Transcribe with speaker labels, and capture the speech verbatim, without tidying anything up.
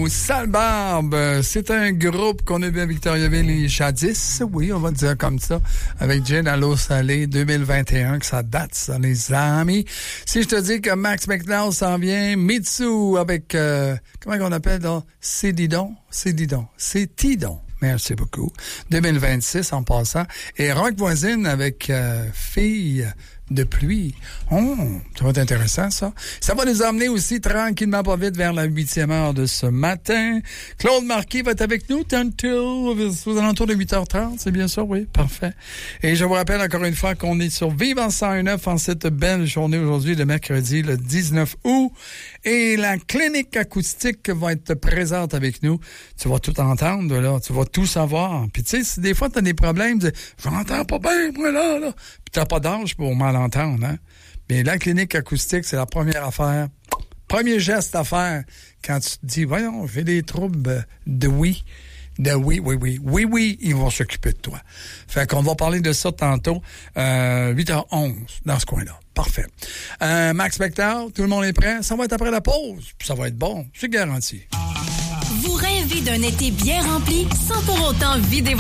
Speaker 1: nous, Sale Barbe. C'est un groupe qu'on a vu à Victoriaville et jadis, oui, on va dire comme ça, avec Gin à l'eau salée deux mille vingt et un, que ça date, ça, les amis. Si je te dis que Max McDowell s'en vient, Mitsu avec, euh, comment on appelle, là? C'est Didon? C'est Didon. C'est Tidon. Merci beaucoup. deux mille vingt-six en passant. Et Rock Voisine avec euh, Fille de pluie. Oh, ça va être intéressant, ça. Ça va nous emmener aussi tranquillement pas vite vers la huitième heure de ce matin. Claude Marquis va être avec nous tantôt aux alentours de huit heures trente, c'est bien sûr, oui, parfait. Et je vous rappelle encore une fois qu'on est sur Vivant cent un neuf en cette belle journée aujourd'hui, le mercredi, le dix-neuf août. Et la clinique acoustique va être présente avec nous. Tu vas tout entendre, là. Tu vas tout savoir. Puis tu sais, des fois, tu as des problèmes, tu dis, j'entends pas bien, moi, là, là. Puis t'as pas d'âge pour mal entendre, hein? Mais la clinique acoustique, c'est la première affaire. Premier geste à faire quand tu te dis, voyons, j'ai des troubles de oui. De oui, oui, oui. Oui, oui, ils vont s'occuper de toi. Fait qu'on va parler de ça tantôt, euh, huit heures onze, dans ce coin-là. Parfait. Euh, Max McDowell, tout le monde est prêt? Ça va être après la pause, puis ça va être bon, c'est garanti.
Speaker 2: Vous rêvez d'un été bien rempli, sans pour autant vider